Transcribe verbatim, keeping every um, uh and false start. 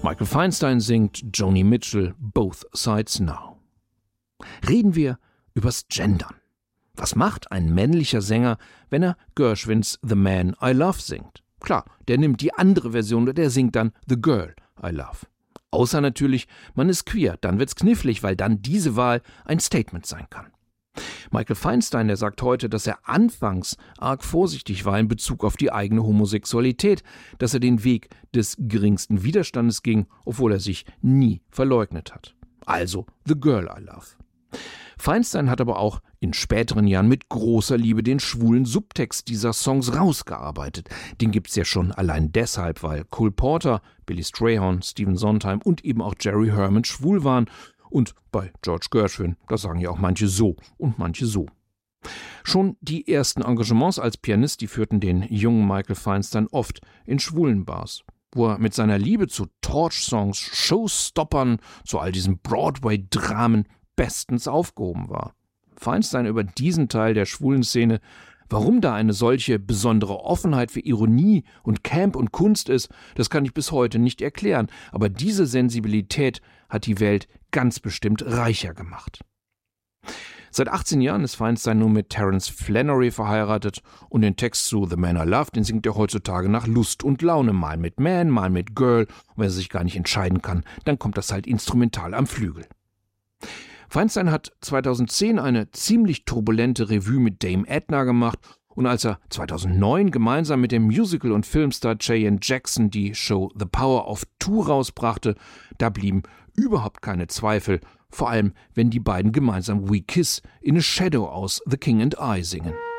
Michael Feinstein singt, Joni Mitchell, Both Sides Now. Reden wir übers Gendern. Was macht ein männlicher Sänger, wenn er Gershwins The Man I Love singt? Klar, der nimmt die andere Version und der singt dann The Girl I Love. Außer natürlich, man ist queer, dann wird's knifflig, weil dann diese Wahl ein Statement sein kann. Michael Feinstein, der sagt heute, dass er anfangs arg vorsichtig war in Bezug auf die eigene Homosexualität, dass er den Weg des geringsten Widerstandes ging, obwohl er sich nie verleugnet hat. Also The Girl I Love. Feinstein hat aber auch in späteren Jahren mit großer Liebe den schwulen Subtext dieser Songs rausgearbeitet. Den gibt's ja schon allein deshalb, weil Cole Porter, Billy Strayhorn, Stephen Sondheim und eben auch Jerry Herman schwul waren. Und bei George Gershwin, da sagen ja auch manche so und manche so. Schon die ersten Engagements als Pianist, die führten den jungen Michael Feinstein oft in schwulen Bars, wo er mit seiner Liebe zu Torch-Songs, Showstoppern, zu all diesen Broadway-Dramen bestens aufgehoben war. Feinstein über diesen Teil der schwulen Szene, warum da eine solche besondere Offenheit für Ironie und Camp und Kunst ist, das kann ich bis heute nicht erklären, aber diese Sensibilität hat die Welt ganz bestimmt reicher gemacht. Seit achtzehn Jahren ist Feinstein nun mit Terence Flannery verheiratet und den Text zu The Man I Love, den singt er heutzutage nach Lust und Laune, mal mit Man, mal mit Girl. Und wenn er sich gar nicht entscheiden kann, dann kommt das halt instrumental am Flügel. Feinstein hat zweitausendzehn eine ziemlich turbulente Revue mit Dame Edna gemacht und als er zweitausendneun gemeinsam mit dem Musical- und Filmstar Cheyenne Jackson die Show The Power of Two rausbrachte, da blieben überhaupt keine Zweifel, vor allem wenn die beiden gemeinsam We Kiss in a Shadow aus The King and I singen.